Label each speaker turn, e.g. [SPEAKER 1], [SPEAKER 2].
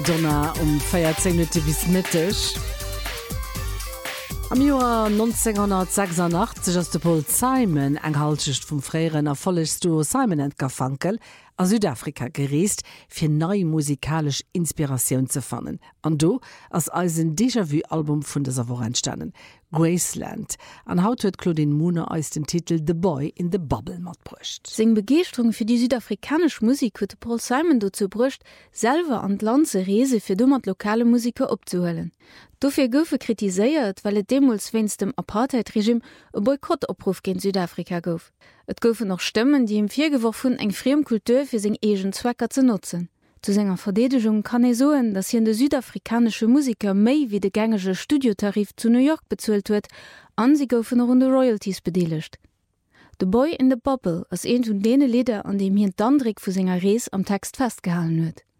[SPEAKER 1] Donner 14 Minuten bis Mittag. Am Jahr 1986 ass de Paul Simon enghaltecht vum Fréieren erfollegst du Simon & Garfunkel a Südafrika gereest fir neii musikalisch Inspirationun ze fannen. An do ass als een Déjà-vu-Album vun der Savour entstanden. Graceland. An haut huet Claudine Mooner als den Titel The Boy in the Bubble mat brucht.
[SPEAKER 2] Seng Begeerung fir die südafrikasch Musik huet Paul Simon dozu brucht, selwer an Landse Reese fir dummer lokale Musiker opzuhellen. Dofir goufe kritiséiert, weil et demols wennns dem Apartheidregime e Boykottopruf gen Südafrika gouf. Et goufe noch Stimmen, die im Virgewurf hunn eng Fremkultur fir seg egen Zwecker ze nutzen. Zu senger Verdedegung kann soen, dass hier de südafrikanische Musiker méi wie de gängege Studiotarif zu New York bezuelt huet, an sie goufen noch de Royalties bedeligt. The Boy in the Bubble ass een vun dene Lieder, an dem hi d'Andrik vu senger Rees am Text festgehalen huet.